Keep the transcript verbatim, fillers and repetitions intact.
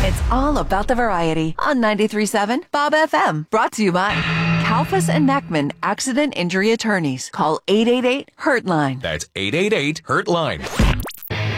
It's all about the variety on ninety-three point seven Bob F M. Brought to you by Kalfas and Neckman Accident Injury Attorneys. Call eight eight eight, hurt line. That's eight eight eight, hurt line.